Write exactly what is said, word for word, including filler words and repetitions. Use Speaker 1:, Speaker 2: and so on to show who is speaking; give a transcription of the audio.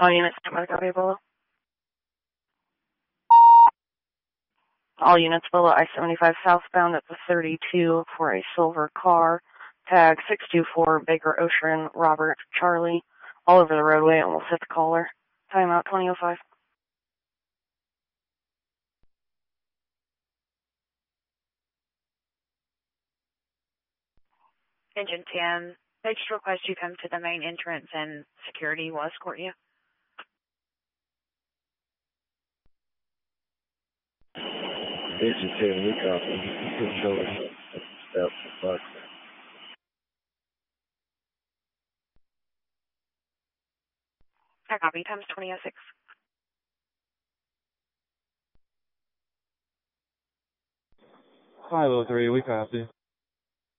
Speaker 1: All units, stand by, copy below. All units below I seventy-five southbound at the thirty-two for a silver car. Tag six two four Baker Ocean, Robert, Charlie. All over the roadway, almost hit the caller. Timeout twenty oh five.
Speaker 2: Engine ten, they just request you come to the main entrance and security will escort you.
Speaker 3: Engine ten, we copy. You can show us step.
Speaker 2: I copy, times twenty oh six.
Speaker 4: Kilo three, we copy.